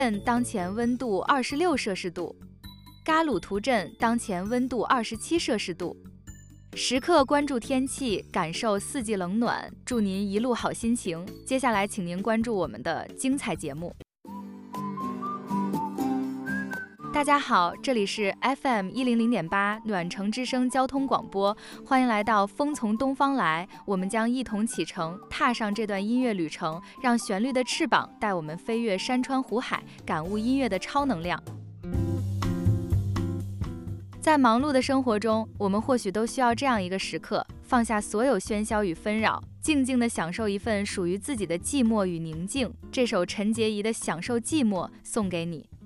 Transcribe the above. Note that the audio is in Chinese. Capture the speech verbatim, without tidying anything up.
镇当前温度二十六摄氏度，嘎鲁图镇当前温度二十七摄氏度。时刻关注天气，感受四季冷暖，祝您一路好心情。接下来，请您关注我们的精彩节目。大家好，这里是 F M 一零零点八暖城之声交通广播，欢迎来到风从东方来，我们将一同启程，踏上这段音乐旅程，让旋律的翅膀带我们飞越山川湖海，感悟音乐的超能量。在忙碌的生活中，我们或许都需要这样一个时刻，放下所有喧嚣与纷扰，静静地享受一份属于自己的寂寞与宁静。这首陈洁仪的《享受寂寞》送给你。